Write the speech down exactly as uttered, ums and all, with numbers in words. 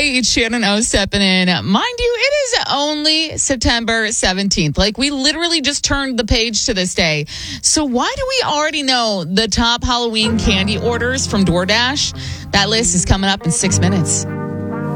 Hey, it's Shannon O stepping in. Mind you, it is only September seventeenth. Like, we literally just turned the page to this day. So why do we already know the top Halloween candy orders from DoorDash? That list is coming up in six minutes.